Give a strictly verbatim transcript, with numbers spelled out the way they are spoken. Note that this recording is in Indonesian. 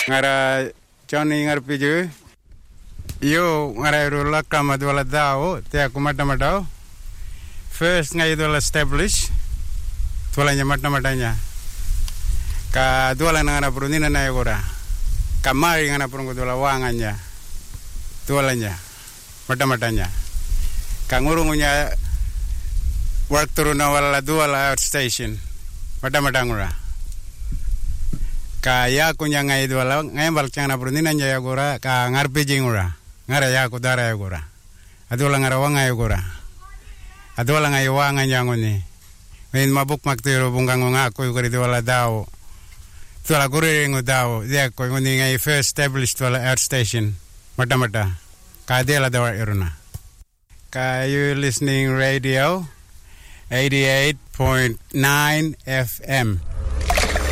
ngara Johnny ngar piju yo ngara rula kama dwala dao te aku mata matao first ngai dwala establish dwala nya mata matanya ka dwala ngara prunina na yogora kamari ngara prungu dwala wanganya dwala nya mata matanya ka ngurungunya work turuna wala dwala outstation mata matangura ka ya kunya ngai dwala ngai balchana prunina nya yogora ka ngarpe jingura ngara ya kudara yogora adola ngara wanga yogora adola ngai wanga nyangoni men mabuk maktiro bungang ngako yogori dwala dao dwala gure ngo dao ya ko ngoni ngai first established dwala air station mata mata ka dela dawa iruna ka you listening radio eighty-eight point nine F M